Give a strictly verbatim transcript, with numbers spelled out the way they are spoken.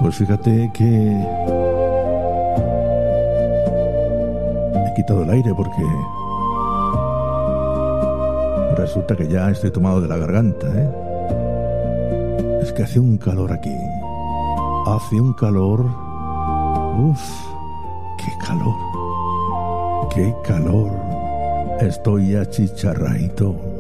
Pues fíjate que he quitado el aire porque resulta que ya estoy tomado de la garganta, ¿eh? Es que hace un calor aquí. Hace un calor. Uf, qué calor. Qué calor. Estoy achicharradito.